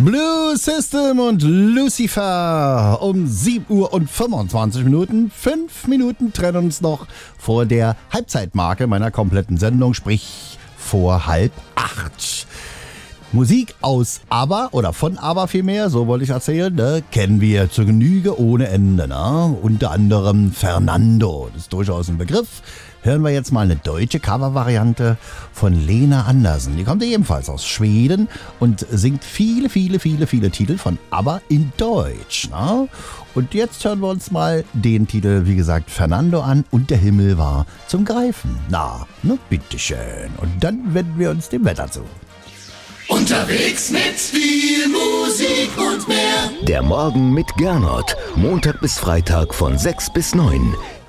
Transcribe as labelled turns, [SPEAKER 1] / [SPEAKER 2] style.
[SPEAKER 1] Blue System und Lucifer um 7 Uhr und 25 Minuten. 5 Minuten trennen uns noch vor der Halbzeitmarke meiner kompletten Sendung, sprich vor 7:30. Musik aus ABBA oder von ABBA vielmehr, so wollte ich erzählen, ne, kennen wir zur Genüge ohne Ende. Ne? Unter anderem Fernando, das ist durchaus ein Begriff. Hören wir jetzt mal eine deutsche Covervariante von Lena Andersson. Die kommt ebenfalls aus Schweden und singt viele Titel von ABBA in Deutsch. Ne? Und jetzt hören wir uns mal den Titel, wie gesagt, Fernando an und der Himmel war zum Greifen. Na, bitteschön. Und dann wenden wir uns dem Wetter zu.
[SPEAKER 2] Unterwegs mit viel Musik und mehr.
[SPEAKER 3] Der Morgen mit Gernot. Montag bis Freitag von 6 bis 9.